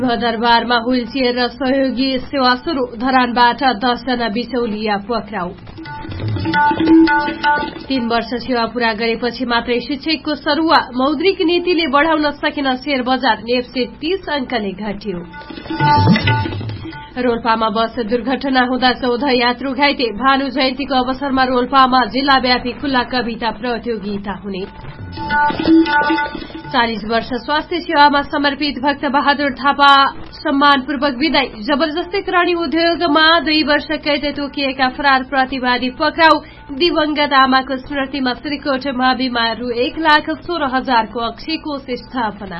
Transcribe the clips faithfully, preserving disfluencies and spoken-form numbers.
दरबारमा wheel chair र सहयोगी सेवा शुरू, धरानबाट दसजना बिचौलिया पक्राउ। तीन वर्ष सेवा पूरा गरेपछि मात्रै शिक्षकको सरुवा, मौद्रिक नीतिले बढ़ाउन सकेन शेयर बजार, नेप्से तीस अंकले घट्यो। रोल्पामा बस दुर्घटना हुँदा चौध यात्रु घाइते, भानु जयन्तीको अवसरमा रोल्पामा जिल्लाव्यापी खुल्ला कविता प्रतियोगिता हुने। चालीस वर्ष स्वास्थ्य सेवामा समर्पित भक्त बहादुर थापा सम्मानपूर्वक विदाई। जबरजस्ती करानी उद्योगमा दुई वर्ष कैद तोकिएका फरार प्रतिवादी पक्राउ। दिवंगत आमाको स्मृतिमा श्रीकोटमा बिमा रु एक लाख सोह्र हजारको अक्षयकोष स्थापना।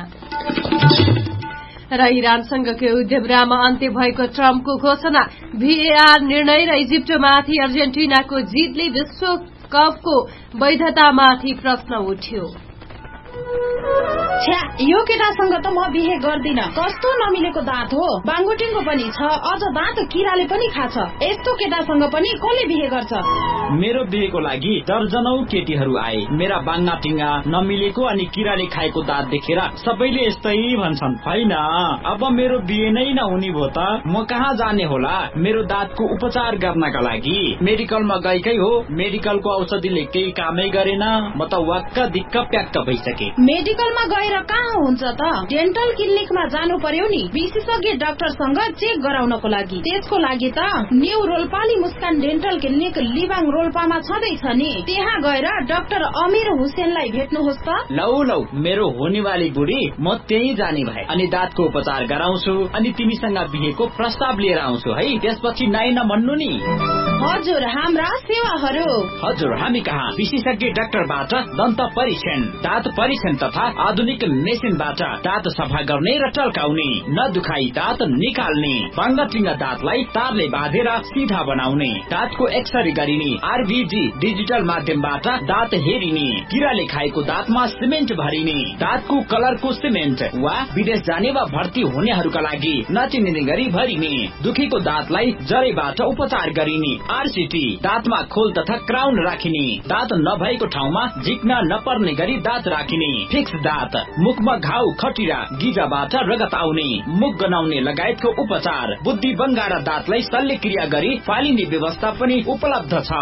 र इरानसँगको युद्धविराममा अन्त्य भएको ट्रम्पको घोषणा। भीएआर निर्णय र इजिप्टमाथि अर्जेन्टिनाको जितले विश्वकपको वैधतामाथि प्रश्न उठ्यो। छ्या, यो केटासँग त म बिहे गर्दिन। कस्तो नमिलेको दाँत हो, बाङ्गुटिङको पनि छ, अझ दाँत किराले पनि खाछ। यस्तो केटासँग पनि कसले बिहे गर्छ? मेरो बिहेको लागि दर्जनौ केटीहरू आए। मेरा बाङ्गा टिङ्गा नमिलेको अनि किराले खाएको दाँत देखेर सबैले यस्तै भन्छन्। होइन, अब मेरो बिहे नै नहुने भो त म कहाँ जाने होला मेरो दाँतको उपचार गर्नका लागि? मेडिकलमा गएकै हो, मेडिकलको औषधिले केही कामै गरेन। म त वाक्क दिक्क प्याक्क भइसके। मेडिकलमा गएर कहाँ हुन्छ त? डेन्टल क्लिनिकमा जानु पर्यो नि, विशेषज्ञ डाक्टरसँग चेक गराउनको लागि। त्यसको लागि त न्यू रोल्पाली मुस्कान डेन्टल क्लिनिक लिबाङ रोल्पामा छँदैछ नि। त्यहाँ गएर डाक्टर अमीर हुसेनलाई भेट्नुहोस् त। लौ लौ, मेरो हुनेवाली बुढी, म त्यही जाने भए अनि दाँतको उपचार गराउँछु अनि तिमीसँग बिहेको प्रस्ताव लिएर आउँछु है। त्यसपछि नाइ नभन्नु नि। हजुर, हाम्रा सेवाहरू। हजुर, हामी कहाँ विशेषज्ञ डाक्टरबाट दन्त परीक्षण, दाँत परीक्षण तथा आधुनिक मेसिनबाट दाँत सफा गर्ने र टल्काउने, नदुखाई दाँत निकाल्ने, बाङ्गाटिङ्गा दाँतलाई तारले बाँधेर सिधा बनाउने, दाँतको एक्सरे गरिने, आरबीजी डिजिटल माध्यमबाट दाँत हेरिने, किराले खाएको दाँतमा सिमेन्ट भरिने, दाँतको कलरको सिमेन्ट वा विदेश जाने वा भर्ती हुनेहरूका लागि नचिनिने गरी भरिने, दुखेको दाँतलाई जरैबाट उपचार गरिने, आरसीटी, दाँतमा खोल तथा क्राउन राखिने, दाँत नभएको ठाउँमा झिक्न नपर्ने गरी दाँत राखिने, फिक्स दाँत, मुखमा घाउ खटिरा गिजाबाट रगत आउने, मुख गनाउने लगायतको उपचार, बुद्धि बङ्गारा दाँतलाई शल्यक्रिया गरी फालिने व्यवस्था पनि उपलब्ध छ।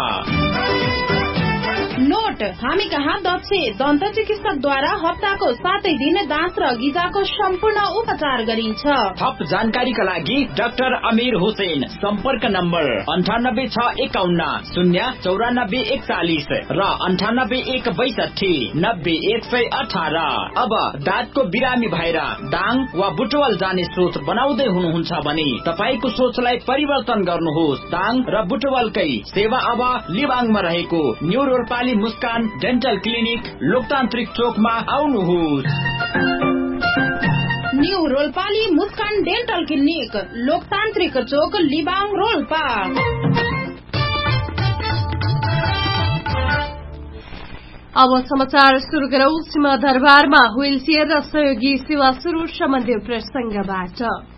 नोट, हामी कहाँ दक्ष दन्त चिकित्सकद्वारा हप्ताको सातै दिन दाँत र गिजाको सम्पूर्ण उपचार गरिन्छ। थप जानकारीका लागि डाक्टर अमीर हुसेन, सम्पर्क नम्बर अन्ठानब्बे छ एकाउन्न शून्य चौरानब्बे एकचालिस र अन्ठानब्बे एक बैसठी नब्बे एक सय अठार। अब दाँतको बिरामी भएर दाङ वा बुटवल जाने सोच बनाउँदै हुनुहुन्छ भने तपाईँको सोचलाई परिवर्तन गर्नुहोस्। दाङ र बुटवलकै सेवा अब लिबाङमा रहेको न्यू रोल्पाली मुस्कान डेन्टल क्लिनिक लोकतान्त्रिक चोकमा आउनुहोस्। न्यू रोल्पाली मुस्कान डेन्टल क्लिनिक लोकतान्त्रिक चोक लिबाङ रोल्पा। अब समाचार शुरू गरौं। सीमा दरबारमा व्हील चेयर र सहयोगी सेवा शुरू सम्बन्धी प्रसंगबाट।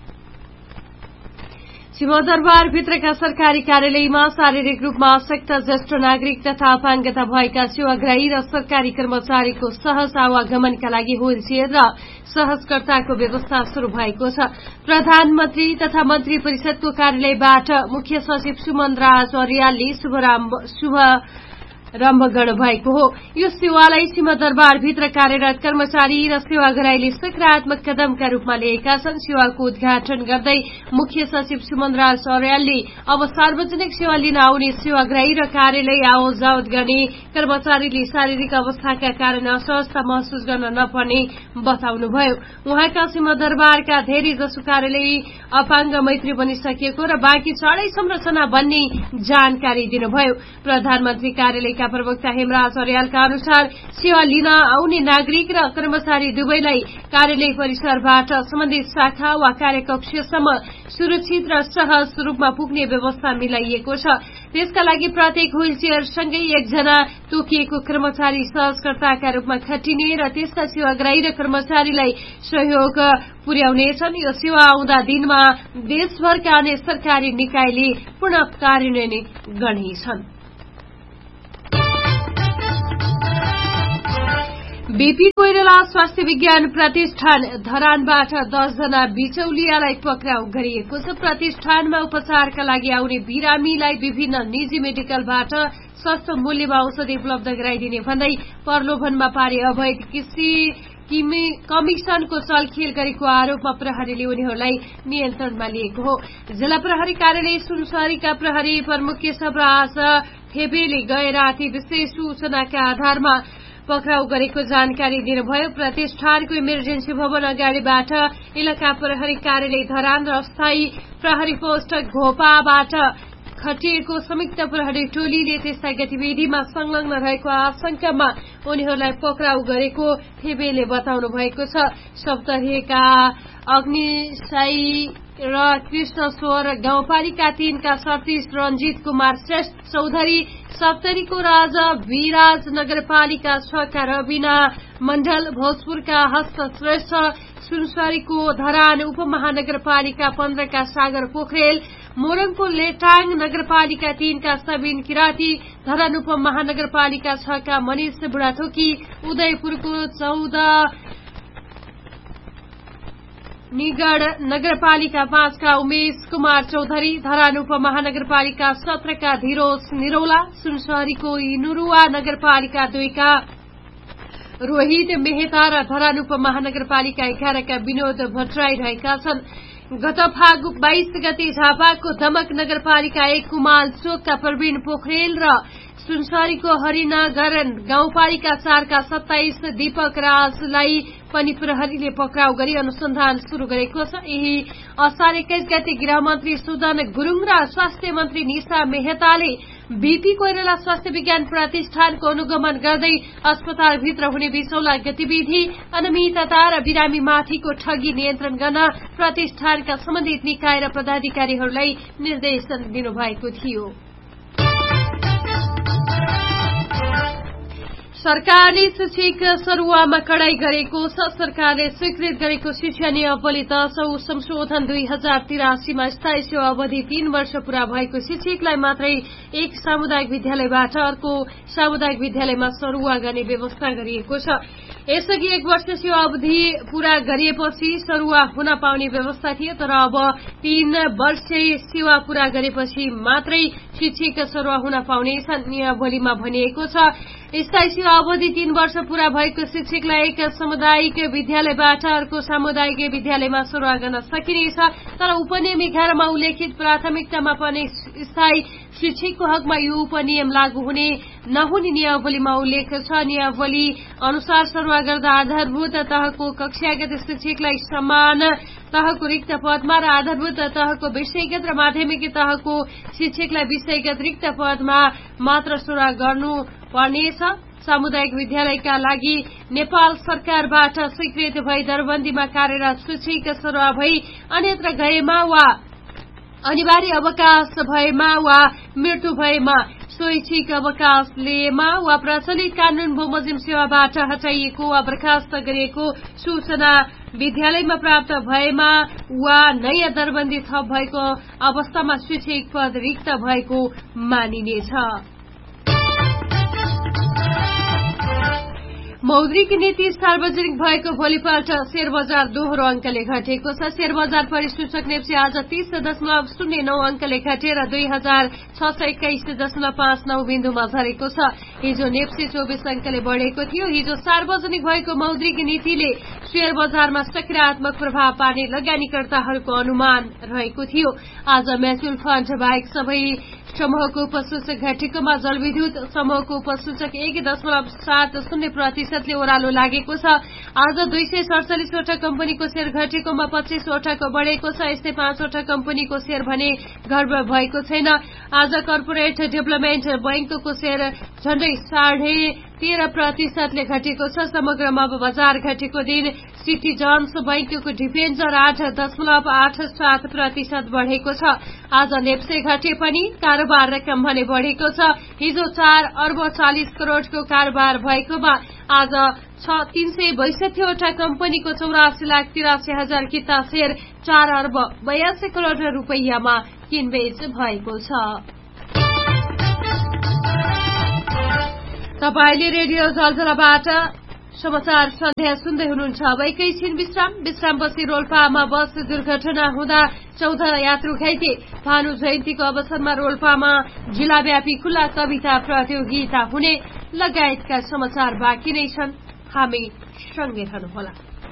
सिंहदरबार भित्रका सरकारी कार्यालयमा शारीरिक रूपमा अशक्त ज्येष्ठ नागरिक तथा अपाङ्गता भएका सेवाग्राही र सरकारी कर्मचारीको सहज आवागमनका लागि व्हील चेयर र सहजकर्ताको व्यवस्था शुरू भएको छ। प्रधानमन्त्री तथा मन्त्री परिषदको कार्यालयबाट मुख्य सचिव सुमन राज अर्यालले शुभ रम्भ गर्नुभएको हो। यो सेवालाई सिंहदरबार भित्र कार्यरत कर्मचारी र सेवाग्राहीले सकारात्मक कदमका रूपमा लिएका छन्। सेवाको उद्घाटन गर्दै मुख्य सचिव सुमन राज अर्यालले अब सार्वजनिक सेवा लिन आउने सेवाग्राही र कार्यालय आवत जावत गर्ने कर्मचारीले शारीरिक अवस्थाका कारण असहजता महसुस गर्न नपर्ने बताउनुभयो। उहाँका सिंहदरबारका धेरै जसो कार्यालय अपाङ्ग मैत्री बनिसकेको र बाँकी चाँडै संरचना बन्ने जानकारी दिनुभयो। प्रधानमन्त्री कार्यालयका प्रवक्ता हेमराज अर्यालका अनुसार सेवा लिन आउने नागरिक र कर्मचारी दुवैलाई कार्यालय परिसरबाट सम्बन्धित शाखा वा कार्यकक्षसम्म सुरक्षित र सहज रूपमा पुग्ने व्यवस्था मिलाइएको छ। त्यसका लागि प्रत्येक व्हील चेयरसँगै एकजना तोकिएको कर्मचारी सहजकर्ताका रूपमा खटिने र त्यसका सेवाग्राही र कर्मचारीलाई सहयोग पुर्याउनेछन्। यो सेवा आउँदा दिनमा देशभरका अन्य सरकारी निकायले पुनः कार्यान्वयन गर्नेछन्। बीपी कोइराला स्वास्थ्य विज्ञान प्रतिष्ठान धरानबाट दसजना बिचौलियालाई पक्राउ गरिएको छ। प्रतिष्ठानमा उपचारका लागि आउने बिरामीलाई विभिन्न निजी मेडिकलबाट सस्तो मूल्यमा औषधि उपलब्ध गराइदिने भन्दै प्रलोभनमा पारे अवैध कृषि कमिशनको चलखेल गरेको आरोपमा प्रहरीले उनीहरूलाई नियन्त्रणमा लिएको हो। जिल्ला प्रहरी कार्यालय सुनसरीका प्रहरी प्रमुख केशव राज थेबेले गए राति विशेष सूचनाका आधारमा पक्राउ गरेको जानकारी दिनुभयो। प्रतिष्ठानको इमर्जेन्सी भवन अगाडिबाट इलाका प्रहरी कार्यालय धरान र अस्थायी प्रहरी पोस्ट घोपाबाट खटिएको संयुक्त प्रहरी टोलीले त्यस्ता गतिविधिमा संलग्न रहेको आशंकामा उनीहरूलाई पक्राउ गरेको थेबेले बताउनु भएको छ। सप्तरीका अग्निसाई र कृष्णस्वर गाउँपालिका तीनका सतीश रंजीत कुमार श्रेष्ठ चौधरी, सप्तरीको राजा विराज नगरपालिका छका रविना मण्डल, भोजपुरका हस्त श्रेष्ठ, सुनसरीको धरान उपमहानगरपालिका पन्ध्रका सागर पोखरेल, मोरङको लेटाङ नगरपालिका तीनका सबिन किराती, धरान उपमहानगरपालिका छका मनिष बुढाथोकी, उदयपुरको चौध निगढ नगरपालिका पाँचका उमेश कुमार चौधरी, धरान उपमहानगरपालिका सत्रका धीरोज निरौला, सुनसरीको इनुरुवा नगरपालिका दुईका रोहित मेहता र धरान उपमहानगरपालिका एघारका विनोद भट्टराई रहेका छन्। गत फागु बाइस गते झापाको दमक नगरपालिका एक कुमाल चोकका प्रवीण पोखरेल र सुनसरीको हरिनगर गाउँपालिका चारका सत्ताइस दीपक राजलाई पनि प्रहरीले पक्राउ गरी अनुसन्धान शुरू गरेको छ। यही असार एक्काइस गते गृहमन्त्री सुदन गुरूङ र स्वास्थ्य मन्त्री निशा मेहताले बीपी कोइराला स्वास्थ्य विज्ञान प्रतिष्ठानको अनुगमन गर्दै अस्पतालभित्र हुने बिसौला गतिविधि, अनियमितता र बिरामीमाथिको ठगी नियन्त्रण गर्न प्रतिष्ठानका सम्बन्धित निकाय र पदाधिकारीहरूलाई निर्देशन दिनुभएको थियो। सरकारले शिक्षक सरुवामा कडाई गरेको छ। सरकारले स्वीकृत गरेको शिक्षा नियमावली दशौं संशोधन दुई हजार तिरासीमा स्थायी सेवा अवधि तीन वर्ष पूरा भएको शिक्षकलाई मात्रै एक सामुदायिक विद्यालयबाट अर्को सामुदायिक विद्यालयमा सरुवा गर्ने व्यवस्था गरिएको छ। यसअघि एक वर्ष सेवा अवधि पूरा गरिएपछि सरुवा हुन पाउने व्यवस्था थियो, तर अब तीन वर्ष सेवा पूरा गरेपछि मात्रै शिक्षक सरुवा हुन पाउनेछन्। नियमावलीमा भनिएको छ स्थायी सेवा अवधि तीन वर्ष पूरा भएको शिक्षकलाई एक सामुदायिक विद्यालयबाट अर्को सामुदायिक विद्यालयमा सरुवा गर्न सकिनेछ, तर उपनियम एघारमा उल्लेखित प्राथमिकतामा पर्ने स्थायी शिक्षकको हकमा यो उपनियम लागू हुने नहुने नियमावलीमा उल्लेख छ। नियमावली अनुसार सरुवा गर्दा आधारभूत तहको कक्षागत शिक्षकलाई समान तहको रिक्त पदमा र आधारभूत तहको विषयगत र माध्यमिक तहको शिक्षकलाई विषयगत रिक्त पदमा मात्र सरुवा गर्नु पर्नेछ। सामुदायिक विद्यालयका लागि नेपाल सरकारबाट स्वीकृत भई दरबन्दीमा कार्यरत शिक्षक सरुवा भई अन्यत्र गएमा वा अनिवार्य अवकाश भएमा वा मृत्यु भएमा, स्वैच्छिक अवकाश लिएमा वा प्रचलित कानून बमोजिम सेवाबाट हटाइएको वा बर्खास्त गरिएको सूचना विद्यालयमा प्राप्त भएमा वा नयाँ दरबन्दी थप भएको अवस्थामा शिक्षक पद रिक्त भएको मानिनेछ। मौद्रिक नीति सार्वजनिक भएको भोलिपल्ट शेयर बजार दोहोरो अंकले घटेको छ। शेयर बजार परिसूचक नेप्से आज तीस दशमलव शून्य नौ अंकले घटेर दुई हजार छ सय एक्काइस दशमलव पाँच नौ बिन्दुमा झरेको छ। हिजो नेप्से चौबिस अंकले बढ़ेको थियो। हिजो सार्वजनिक भएको मौद्रिक नीतिले शेयर बजारमा सकारात्मक प्रभाव पार्ने लगानीकर्ताहरूको अनुमान रहेको थियो। आज म्युचुअल फण्ड बाहेक सबै समूहको उपसूचक घटेकोमा जलविद्युत समूहको उपसूचक एक दशमलव सात शून्य प्रतिशतले ओह्रालो लागेको छ। आज दुई सय सडचालिसवटा कम्पनीको शेयर घटेकोमा पच्चीसवटाको बढ़ेको छ। यस्तै पाँचवटा कम्पनीको शेयर भने घट्बड भएको छैन। आज कर्पोरेट डेभलपमेन्ट बैंकको शेयर झण्डै साढे तेह्र प्रतिशतले घटेको छ। समग्रमा बजार घटेको दिन सिटिजन्स बैंकको डिफेन्जर आठ दशमलव आठ सात प्रतिशत बढ़ेको छ। आज नेप्से घटे पनि कारोबार रकम भने बढ़ेको छ। हिजो चार अर्ब चालिस करोड़को कारोबार भएकोमा आज तीन सय बैसठीवटा कम्पनीको चौरासी लाख तिरासी हजार किता शेयर चार अर्ब बयासी करोड़ रूपियाँमा किनबेच भएको छ। तपाईले रेडियो झलझलाबाट समाचार सन्ध्या सुन्दै हुनुहुन्छ। अब एकैछिन विश्राम विश्रामपछि रोल्पामा बस दुर्घटना हुँदा चौध यात्रु घाइते। भानु जयन्तीको अवसरमा रोल्पामा जिल्लाव्यापी खुला कविता प्रतियोगिता हुने लगायतका समाचार बाँकी नै छन्। हामी सँगै रहनुहोला।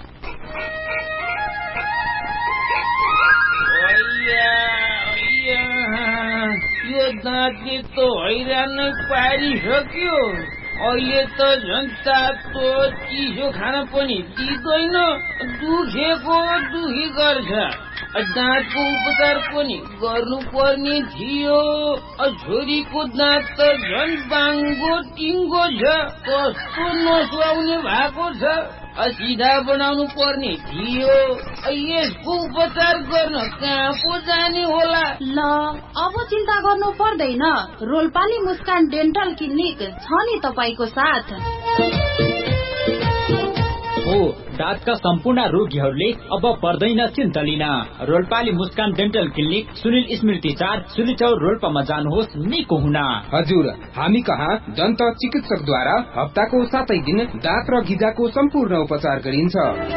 यो दाँतले त हैरान पारिसक्यो। अहिले त झन् तातो चिसो खान पनि दिँदैन, दुखेको दुखी गर्छ। दाँतको उपचार पनि गर्नुपर्ने थियो। छोरीको दाँत त झन् बाङ्गो टिङ्गो छ, कस्तो नसुहाउने भएको छ। सिधा बनाउनु पर्ने थियो। यसको उपचार गर्न कहाँ पो जाने होला? ल अब चिन्ता गर्नु पर्दैन, रोल्पाली मुस्कान डेन्टल क्लिनिक छ नि तपाईको साथ। हो, दाँतका सम्पूर्ण रोगीहरूले अब पर्दैन चिन्ता लिन। रोल्पाली मुस्कान डेन्टल क्लिनिक सुनिल स्मृति चार सुलिचौर रोल्पामा जानुहोस् निको हुन। हजुर, हामी कहाँ दन्त चिकित्सकद्वारा हप्ताको सातै दिन दाँत र गिजाको सम्पूर्ण उपचार गरिन्छ।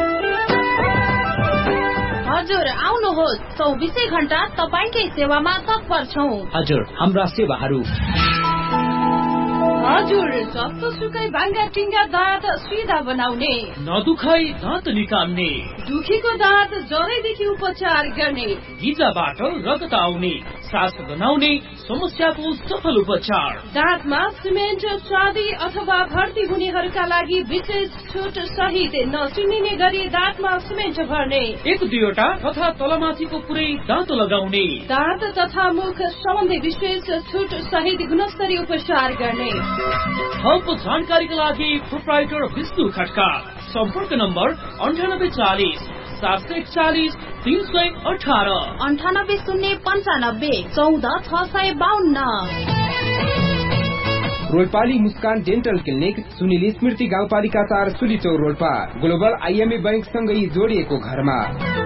हजुर आउनुहोस्, चौबिसै घण्टा तपाईकै सेवामा तत्पर छौं। हजुर, हाम्रा सेवाहरू हजुर जस्तो सुकै भाङ्गा टिङ्गा दाँत सिधा बनाउने, नदुखाई दाँत निकाल्ने, दुखीको दाँत जरैदेखि उपचार गर्ने, गिजाबाट रगत आउने, सास गनाउने समस्याको सफल उपचार। दाँतमा सिमेन्ट चाँदी अथवा भर्ती हुनेहरूका लागि विशेष छुट सहित नचिनिने गरी दाँतमा सिमेन्ट भर्ने, एक दुईवटा तथा तलमाथिको पुरै दाँत लगाउने, दाँत तथा मुख सम्बन्धी विशेष छुट सहित गुणस्तरीय उपचार गर्ने। थप जानकारीका लागि प्रोप्राइटर विष्णु खड्का। सम्पर्क नम्बर अन्ठानब्बे चालिस सात सय चालिस तीन सय अठार अन्ठानब्बे शून्य पन्चानब्बे चौध छ सय बाहन्न। रोल्पाली मुस्कान डेन्टल क्लिनिक सुनिल स्मृति गाउँपालिका चार सुलिचौर रोल्पा, ग्लोबल आइएमए बैंक सँगै जोडिएको घरमा।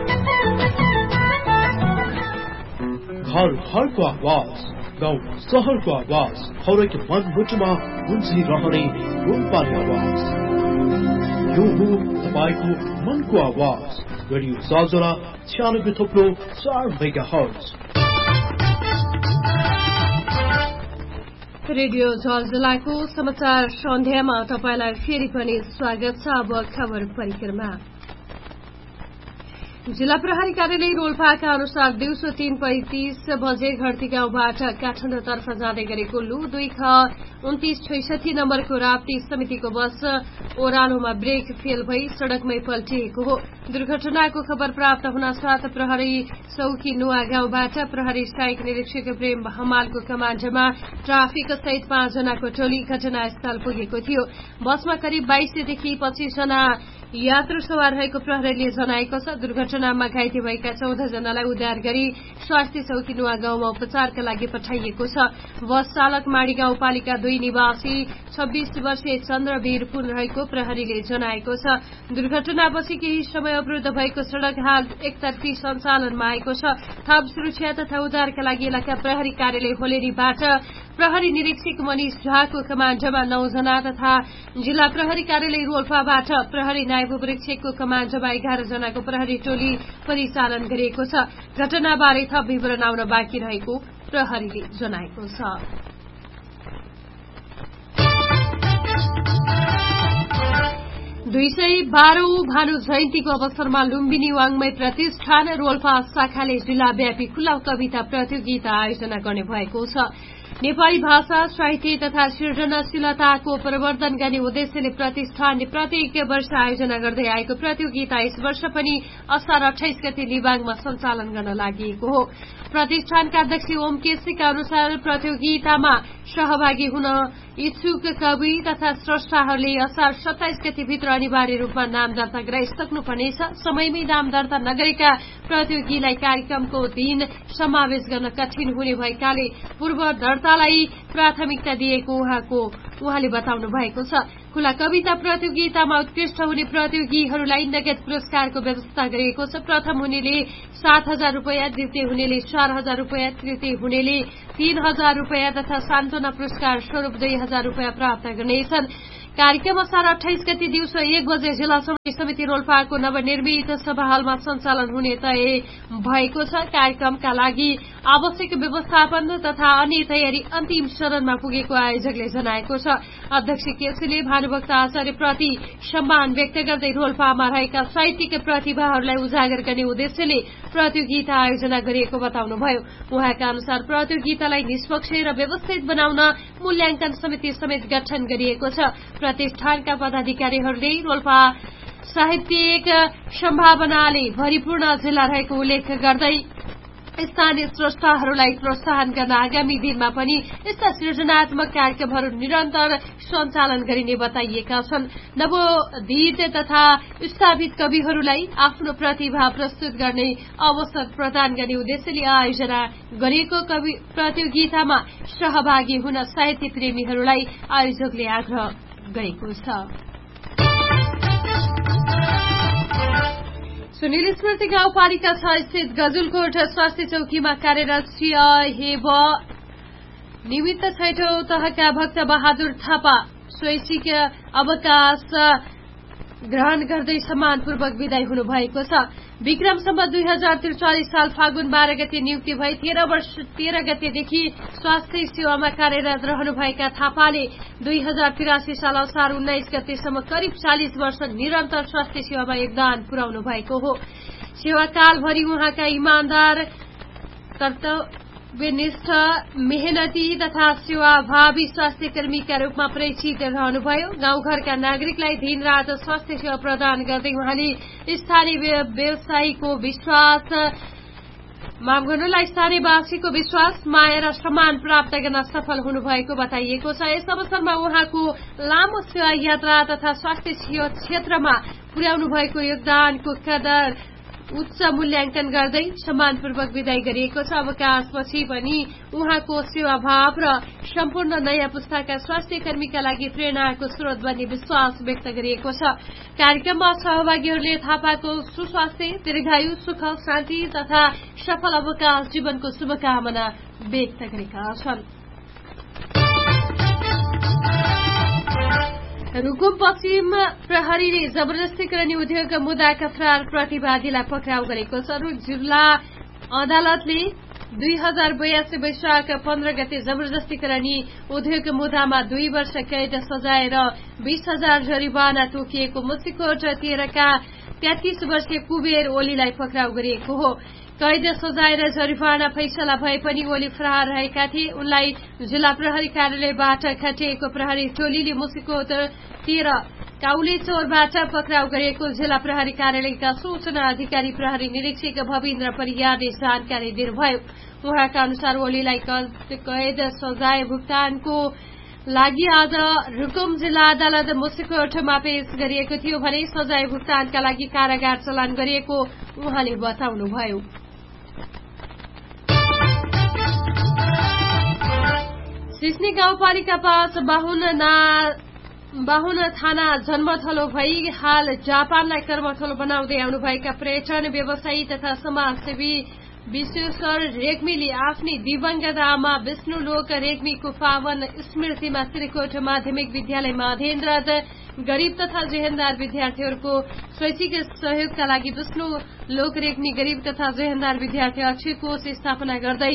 घर घरको आवाज, गाउँ सहरको आवाज, हरेक मनमुटुमा गुन्जिरहने रोल्पाली आवाज। यो हो तपाईको मनको आवाज। रेडियो साझा छ्यानब्बे थोप्लो चार मेगा हर्ज। रेडियो झलझलाको समाचार सन्ध्यामा तपाईलाई फेरि पनि स्वागत छ। अब खबर परिक्रमा। जिल्ला प्रहरी कार्यालय रोल्पाका अनुसार दिउँसो तीन पैंतिस बजे घरती गाउँबाट काठमाडौँतर्फ जाँदै गरेको लु दुई ख उन्तिस छैसठी नम्बरको राप्ती समितिको बस ओह्रालोमा ब्रेक फेल भई सड़कमै पल्टिएको हो। दुर्घटनाको खबर प्राप्त हुन साथ प्रहरी चौकी नुवा गाउँबाट प्रहरी सहायक निरीक्षक प्रेम हमालको कमाण्डमा ट्राफिक सहित पाँचजनाको टोली घटनास्थल पुगेको थियो। बसमा करिब बाइसदेखि पच्चीस जना यात्रु सवार रहेको प्रहरीले जनाएको छ। दुर्घटनामा घाइते भएका चौध जनालाई उद्धार गरी स्वास्थ्य चौकी नुवा गाउँमा उपचारका लागि पठाइएको छ। बस चालक माडी गाउँपालिका दुई निवासी छब्बीस वर्षीय चन्द्रवीर पुन रहेको प्रहरीले जनाएको छ। दुर्घटनापछि केही समय अवरुद्ध भएको सड़क हाल एकतर्फी सञ्चालनमा आएको छ। थप सुरक्षा तथा उद्धारका लागि इलाका प्रहरी कार्यालय होलेरीबाट प्रहरी निरीक्षक मनिष झाको कमाण्डमा नौ जना तथा जिल्ला प्रहरी कार्यालय रोल्पाबाट प्रहरी नायब उपरीक्षकको कमाण्डमा एघार जनाको प्रहरी टोली परिचालन गरिएको छ। घटनाबारे थप विवरण आउन बाँकी रहेको प्रहरीले जनाएको छ। दुई सय बाह्रौं भानु जयन्तीको अवसरमा लुम्बिनी वाङ्मय प्रतिष्ठान रोल्पा शाखाले जिल्लाव्यापी खुला कविता प्रतियोगिता आयोजना गर्ने भएको छ। नेपाली भाषा साहित्य तथा सृजनशीलताको प्रवर्धन गर्ने उद्देश्यले प्रतिष्ठानले प्रत्येक वर्ष आयोजना गर्दै आएको प्रतियोगिता यस वर्ष पनि असार अठाइस गते लिबाङमा सञ्चालन गर्न लागि हो। प्रतिष्ठानका अध्यक्ष ओम केसीका अनुसार प्रतियोगितामा सहभागी हुन इच्छुक कवि तथा स्रष्टाहरूले असार सत्ताइस गते भित्र अनिवार्य रूपमा नाम दर्ता गराइसक्नुपर्नेछ। समयमै नाम दर्ता नगरेका प्रतियोगीलाई कार्यक्रमको दिन समावेश गर्न कठिन हुने भएकाले पूर्व दर्तालाई प्राथमिकता दिएको उहाँको उहाँले बताउनु भएको छ। खुला कविता प्रतियोगितामा उत्कृष्ट हुने प्रतियोगीहरूलाई नगद पुरस्कारको व्यवस्था गरिएको छ। प्रथम हुनेले सात हजार रूपियाँ, द्वितीय हुनेले चार हजार रूपियाँ, तृतीय हुनेले तीन हजार रूपियाँ तथा सान्त्वना पुरस्कार स्वरूप दुई हजार रूपियाँ प्राप्त गर्नेछन्। कार्यक्रम असार अठाइस गते दिउँसो एक बजे जिल्ला समिति रोल्पाको नवनिर्मित सभा हलमा सञ्चालन हुने तय भएको छ। कार्यक्रमका लागि आवश्यक व्यवस्थापन तथा अन्य तयारी अन्तिम चरणमा पुगेको आयोजकले जनाएको छ। अध्यक्ष केसीले भानुभक्त आचार्य प्रति सम्मान व्यक्त गर्दै रोल्पामा रहेका साहित्यिक प्रतिभाहरूलाई उजागर गर्ने उद्देश्यले प्रतियोगिता आयोजना गरिएको बताउनुभयो। उहाँका अनुसार प्रतियोगितालाई निष्पक्ष र व्यवस्थित बनाउन मूल्याङ्कन समिति समेत गठन गरिएको छ। प्रतिष्ठानका पदाधिकारीहरूले रोल्पा साहित्यिक सम्भावनाले भरिपूर्ण जिल्ला रहेको उल्लेख गर्दै स्थानीय स्रष्टाहरूलाई प्रोत्साहन गर्न आगामी दिनमा पनि यस्ता सृजनात्मक कार्यक्रमहरू निरन्तर सञ्चालन गरिने बताइएका छन्। नवोदित तथा स्थापित कविहरूलाई आफ्नो प्रतिभा प्रस्तुत गर्ने अवसर प्रदान गर्ने उद्देश्यले आयोजना गरिएको कवि प्रतियोगितामा सहभागी हुन साहित्य प्रेमीहरूलाई आयोजकले आग्रह गरेको छ। सुनिल स्मृति गाउँपालिका छ स्थित गजुलकोट स्वास्थ्य चौकीमा कार्यरत सिहेब निमित्त छैठौं तहका भक्त बहादुर थापा स्वैच्छिक अवकाश ग्रहण गर्दै सम्मानपूर्वक विदाई हुनुभएको छ। विक्रम सम्वत दुई हजार त्रिचालिस साल फागुन बाह्र गते नियुक्ति भई तेह्र वर्ष तेह्र गतेदेखि स्वास्थ्य सेवामा कार्यरत रहनुभएका थापाले दुई हजार तिरासी साल असार उन्नाइस गतेसम्म करिब चालिस वर्ष निरन्तर स्वास्थ्य सेवामा योगदान पुर्याउनु भएको हो। सेवाकालभरि उहाँका इमान्दार कर्तव्यनिष्ठ मेहनती तथा सेवाभावी स्वास्थ्य कर्मीका रूपमा परिचित रहनुभयो। गाउँघरका नागरिकलाई दिनरात स्वास्थ्य सेवा प्रदान गर्दै उहाँले स्थानीय व्यवसायीको विश्वास माफ गर्नुलाई स्थानीयवासीको विश्वास माया र सम्मान प्राप्त गर्न सफल हुनुभएको बताइएको छ। यस अवसरमा उहाँको लामो सेवा यात्रा तथा स्वास्थ्य सेवा क्षेत्रमा पुर्याउनु भएको योगदानको कदर उच्च मूल्याङ्कन गर्दै सम्मानपूर्वक विदाई गरिएको छ। अवकाशपछि पनि उहाँको सेवाभाव र सम्पूर्ण नयाँ पुस्ताका स्वास्थ्य कर्मीका लागि प्रेरणाको स्रोत बन्ने विश्वास व्यक्त गरिएको छ। कार्यक्रममा सहभागीहरूले थापाको सुस्वास्थ्य दीर्घायु सुख शान्ति तथा सफल अवकाश जीवनको शुभकामना व्यक्त गरेका छन्। रुकुम पश्चिम प्रहरीले जबरजस्ती गर्ने उद्योग मुद्दाका फरार प्रतिवादीलाई पक्राउ गरेको छ। जिल्ला अदालतले दुई हजार बयासी वैशाख पन्ध्र गते जबरजस्ती गर्ने उद्योग मुद्दामा दुई वर्ष कैद सजाय र बीस हजार जरिवाना तोकिएको मुसिकोट तेह्रका तेत्तीस वर्षीय कुबेर ओलीलाई पक्राउ गरिएको हो। कैद सजाय र जरिवाना फैसला भए पनि ओली फरार रहेका थिए। उनलाई जिल्ला प्रहरी कार्यालयबाट खटिएको प्रहरी टोलीले मुसिकोट तेह्र काउले चौरबाट पक्राउ गरेको जिल्ला प्रहरी कार्यालयका सूचना अधिकारी प्रहरी निरीक्षक भविन्द्र परियारले जानकारी दिनुभयो। उहाँका अनुसार ओलीलाई कैद सजाय भुक्तानको लागि आज रुकुम जिल्ला अदालत मुसिकोटमा पेश गरिएको थियो भने सजाय भुक्तानका लागि कारागार चलान गरिएको उहाँले बताउनुभयो। सिस्ने गाउँपालिका पाँच बाहुन ना बाहुन थाना जन्मथलो भई हाल जापानलाई कर्मथलो बनाउँदै आउनुभएका पर्यटन व्यवसायी तथा समाजसेवी विश्वेश्वर रेग्मीले आफ्नी दिवंगत आमा विष्णुलोक रेग्मीको पावन स्मृतिमा त्रिकोट माध्यमिक विद्यालय माधेन्द्र गरीब तथा जेहेन्दार विद्यार्थीहरूको शैक्षिक सहयोगका लागि विष्णुलोक रेग्मी गरीब तथा जेहेन्दार विद्यार्थी अक्षय कोष स्थापना गर्दै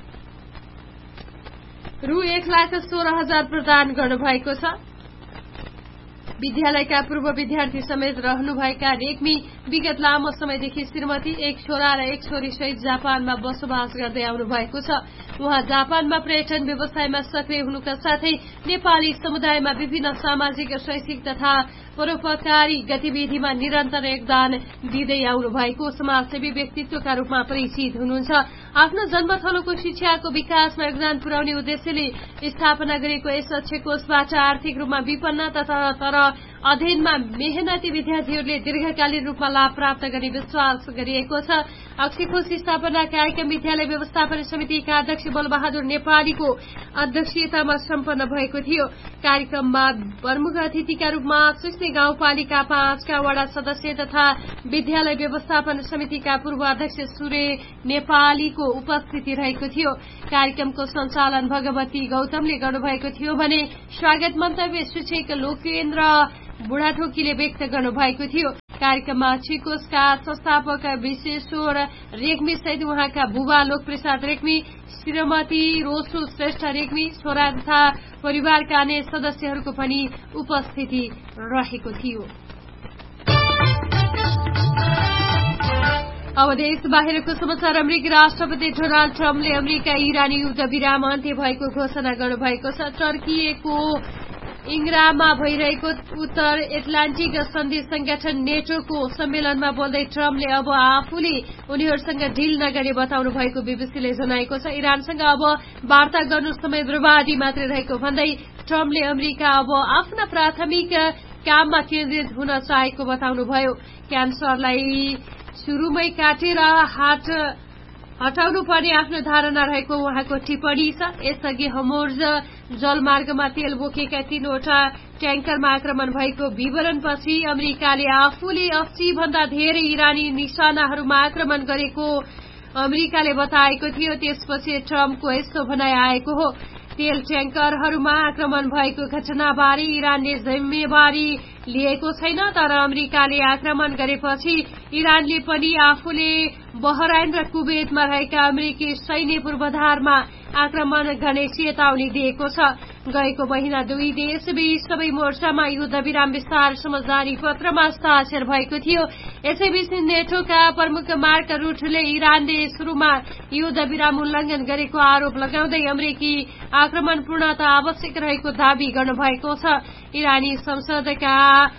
रु एक लाख सोह्र हजार प्रदान गर्नुभएको छ। विद्यालयका पूर्व विद्यार्थी समेत रहनुभएका रेग्मी विगत लामो समयदेखि श्रीमती एक छोरा र एक छोरी सहित जापानमा बसोबास गर्दै आउनु भएको छ। उहाँ जापानमा पर्यटन व्यवसायमा सक्रिय हुनुका साथै नेपाली समुदायमा विभिन्न सामाजिक शैक्षिक तथा परोपकारी गतिविधिमा निरन्तर योगदान दिँदै आउनु भएको समाजसेवी व्यक्तित्वका रूपमा परिचित हुनुहुन्छ। आफ्नो जन्मथलोको शिक्षाको विकासमा योगदान पुर्याउने उद्देश्यले स्थापना गरेको यस अक्षय कोषबाट आर्थिक रूपमा विपन्न तथा तर अध्ययनमा मेहनती विद्यार्थीहरूले दीर्घकालीन रूपमा लाभ प्राप्त गर्ने विश्वास गरिएको छ। अक्षिकोष स्थापना कार्यक्रम विद्यालय व्यवस्थापन समितिका अध्यक्ष बलबहादुर नेपालीको अध्यक्षतामा सम्पन्न भएको थियो। कार्यक्रममा प्रमुख अतिथिका रूपमा सुस्ने गाउँपालिका पाँचका वडा सदस्य तथा विद्यालय व्यवस्थापन समितिका पूर्व अध्यक्ष सूर्य नेपालीको उपस्थिति रहेको थियो। कार्यक्रमको सञ्चालन भगवती गौतमले गर्नुभएको थियो भने स्वागत मन्तव्य शिक्षक लोकेन्द्र बुढाथोकीले व्यक्त गर्नुभएको थियो। कार्यक्रममा अक्षिकोषका संस्थापक विश्वेश्वर रेग्मी सहित उहाँका बुबा लोकप्रसाद रेग्मी, श्रीमती रोसु श्रेष्ठ रेग्मी, छोरा तथा परिवारका अन्य सदस्यहरूको पनि उपस्थिति रहेको थियो। अब देश बाहिरको समाचार। अमेरिकी राष्ट्रपति डोनाल्ड ट्रम्पले अमेरिका इरानी युद्ध विराम अन्त्य भएको घोषणा गर्नुभएको छ। टर्कीको इंग्रामा भइरहेको उत्तर एटलान्टिक सन्धि संगठन नेटोको सम्मेलनमा बोल्दै ट्रम्पले अब आफूले उनीहरूसँग डिल नगर्ने बताउनु भएको बीबीसीले जनाएको छ। इरानसँग अब वार्ता गर्नु समय बर्बादी मात्रै रहेको भन्दै ट्रम्पले अमेरिका अब आफ्ना प्राथमिक काममा केन्द्रित हुन चाहेको बताउनुभयो। क्यान्सरलाई सुरुमै काटेर हाट हटाउनु पर्ने आफ्नो धारणा रहेको उहाँको टिप्पणी छ। यसअघि हर्मुज जलमार्गमा तेल बोकेका तीनवटा ट्याङ्करमा आक्रमण भएको विवरणपछि अमेरिकाले आफूले अस्सी भन्दा धेरै इरानी निशानाहरूमा आक्रमण गरेको अमेरिकाले बताएको थियो। त्यसपछि ट्रम्पको यस्तो भनाइ आएको हो। तेल ट्याङ्करहरूमा आक्रमण भएको घटनाबारे इरानले जिम्मेवारी लिएको छैन, तर अमेरिकाले आक्रमण गरेपछि इरानले पनि आफूले बहराइन र कुवेतमा रहेका अमेरिकी सैन्य पूर्वाधारमा आक्रमण गर्ने चेतावनी दिएको छ। गएको महिना दुई देशबीच सबै मोर्चामा युद्ध विराम विस्तार समझदारी पत्रमा हस्ताक्षर भएको थियो। यसैबीच नेटोका प्रमुख मार्क रुटले इरानले शुरूमा युद्ध विराम उल्लंघन गरेको आरोप लगाउँदै अमेरिकी आक्रमण पूर्णतः आवश्यक रहेको दावी गर्नुभएको छ। इरानी संसदका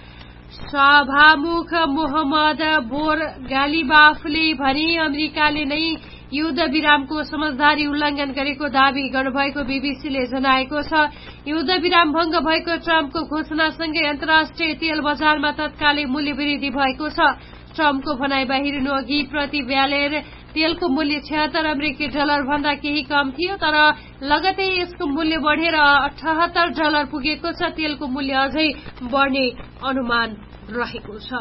सभामुख मोहम्मद बोर गालिबाफले भने अमेरिकाले नै युद्ध विरामको समझदारी उल्लंघन गरेको दावी गर्नुभएको बीबीसीले जनाएको छ। युद्ध विराम भंग भएको ट्रम्पको घोषणासँगै अन्तर्राष्ट्रिय तेल बजारमा तत्कालै मूल्य वृद्धि भएको छ। ट्रम्पको भनाइ बाहिरिनु अघि प्रति ब्यारेल तेलको मूल्य छत्तर अमेरिकी डलर भन्दा केही कम थियो, तर लगतै यसको मूल्य बढेर अठहत्तर डलर पुगेको छ। तेलको मूल्य अझै बढ्ने अनुमान रहेको छ।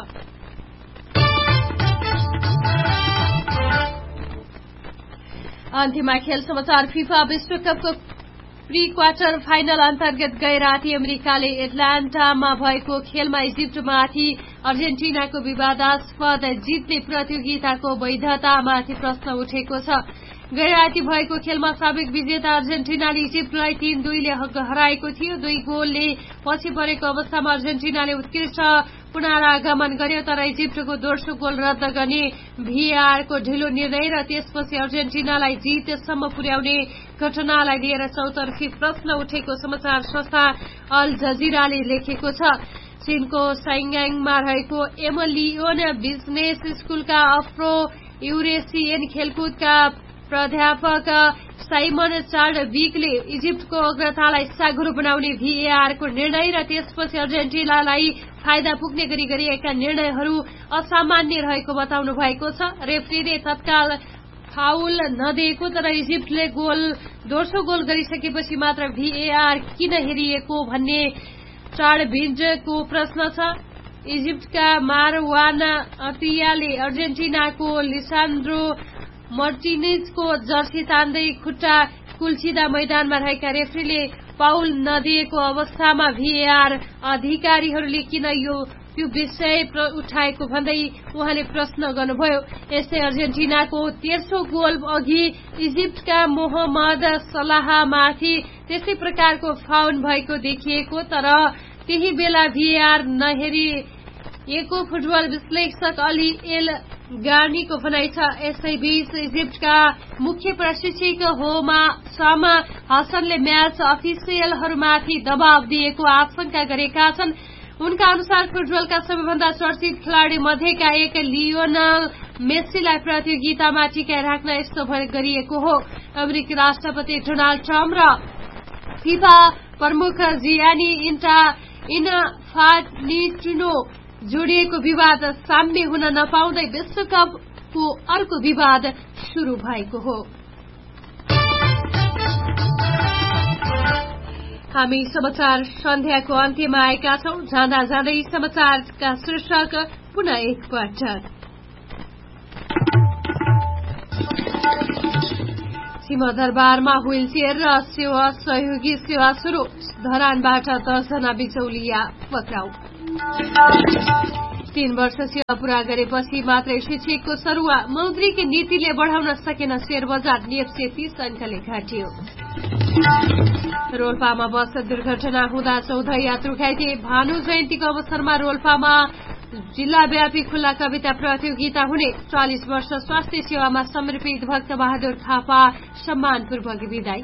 अन्त्यमा खेल समाचार। फिफा विश्वकपको प्री क्वार्टर फाइनल अन्तर्गत गए राति अमेरिकाले एटलान्टामा भएको खेलमा इजिप्टमाथि अर्जेन्टिनाको विवादास्पद जितले प्रतियोगिताको वैधतामाथि प्रश्न उठेको छ। गए राति भएको खेलमा साबिक विजेता अर्जेन्टिनाले इजिप्टलाई तीन दुईले हराएको थियो। दुई गोलले पछि परेको अवस्थामा अर्जेन्टिनाले उत्कृष्ट पुनरागमन गर्यो, तर इजिप्टको दोस्रो गोल रद्द गर्ने भीआरको ढिलो निर्णय र त्यसपछि अर्जेन्टिनालाई जितसम्म पुर्याउने घटनालाई लिएर चौतर्फी प्रश्न उठेको समाचार संस्था अल जजिराले लेखेको छ। चीनको साङ्गाङमा रहेको एमलियोन बिजनेस स्कूलका अफ्रो युरेसियन खेलकुदका प्राध्यापक साइमन चार्डविकले इजिप्टको अग्रतालाई साँघुरो बनाउने भीएआरको निर्णय र त्यसपछि अर्जेन्टिनालाई फाइदा पुग्ने गरी गरिएका निर्णयहरू असामान्य रहेको बताउनु भएको छ। रेफ्रीले तत्काल फाउल नदिएको, तर इजिप्टले गोल दोस्रो गोल गरिसकेपछि मात्र भीएआर किन हेरिएको भन्ने चार्डविकको प्रश्न छ। इजिप्टका मारवान अतियाले अर्जेन्टिनाको लिसान्द्रो मार्टिनेजको जर्सी तान्दै खुट्टा कुल्चिदा मैदानमा रहेका रेफ्रीले पाउल नदिएको अवस्थामा भीएआर अधिकारीहरूले किन यो त्यो विषय उठाएको भन्दै उहाँले प्रश्न गर्नुभयो। यस्तै अर्जेन्टिनाको तेस्रो गोल अघि इजिप्टका मोहम्मद सलाहमाथि त्यस्तै प्रकारको फाउल भएको देखिएको, तर त्यही बेला भीएआर नहेरिएको फुटबल विश्लेषक अली एल गार्नीको भनाइ छ। यसैबीच इजिप्टका मुख्य प्रशिक्षक होमा सामा हसनले म्याच अफिसियलहरूमाथि दबाव दिएको आशंका गरेका छन्। उनका अनुसार फुटबलका सबैभन्दा चर्चित खेलाड़ी मध्येका एक लियोनल मेस्सीलाई प्रतियोगितामा टिकाइ राख्न यस्तो गरिएको हो। अमेरिकी राष्ट्रपति डोनाल्ड ट्रम्प र फिफा प्रमुख जियानी इन्टा इन्फान्टिनो जोडिएको विवाद साम्य हुन नपाउँदै विश्वकपको अर्को विवाद शुरू भएको हो। हामी समाचार सन्ध्याको अन्त्यमा आएका छौं। जाँदा जाँदै समाचारका शीर्षक पुनः एकपटक। सिंहदरबारमा व्हील चेयर र सेवा सहयोगी सेवा शुरू। धरानबाट दसजना बिचौलिया पक्राउ। तीन वर्ष सेवा पूरा गरेपछि मात्रै शिक्षकको सरुवा। मौद्रिक नीतिले बढ़ाउन सकेन शेयर बजार। निएफसी तीस अंकले घट्यो। रोल्पामा बस दुर्घटना हुँदा चौध यात्रु घाइते। भानु जयन्तीको अवसरमा रोल्पामा जिल्लाव्यापी खुल्ला कविता प्रतियोगिता हुने। चालीस वर्ष स्वास्थ्य सेवामा समर्पित भक्त बहादुर थापा सम्मानपूर्वक विदाई।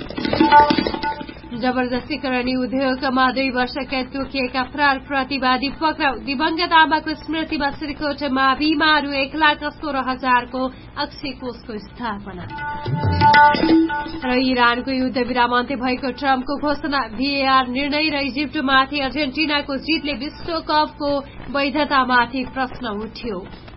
जबरजस्तीकरणी उद्योगमा दुई वर्ष कैद तोकिएका फरार प्रतिवादी पक्राउ। दिवंगत आमाको स्मृतिमा श्रीकोटमा बीमा रु एक लाख सोह्र हजारको अक्षय कोषको स्थापना। र इरानको युद्ध विराम अन्त्य भएको ट्रम्पको घोषणा। भीएआर निर्णय र इजिप्टमाथि अर्जेन्टिनाको जितले विश्वकपको वैधतामाथि प्रश्न उठ्यो।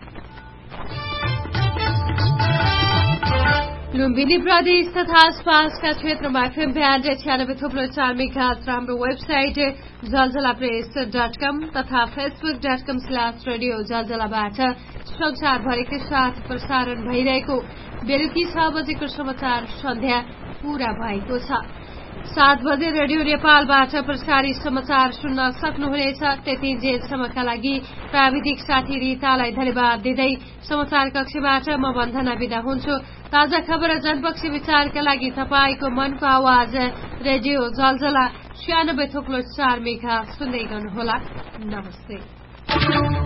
लुम्बिनी प्रदेश तथा आसपासका क्षेत्रमा एफएम ब्यान्ड छ्यानब्बे थुप्रो चार मेगाहर्ज र हाम्रो वेबसाइट जलजला प्रेस डट कम तथा Facebook dot com slash radio जलजलाबाट संसारभरिकै साथ प्रसारण भइरहेको बेलुकी छ बजेको समाचार सन्ध्या पूरा भएको छ। सात बजे रेडियो नेपालबाट प्रसारित समाचार सुन्न सक्नुहुनेछ। त्यति जेलसम्मका लागि प्राविधिक साथी रितालाई धन्यवाद दिँदै समाचार कक्षबाट म वन्दना बिदा हुन्छु। ताजा खबर र जनपक्षी विचारका लागि तपाईँको मनको आवाज रेडियो जलजला छ्यानब्बे थोप्लो चार मेगा सुन्दै गर्नुहोला। नमस्ते।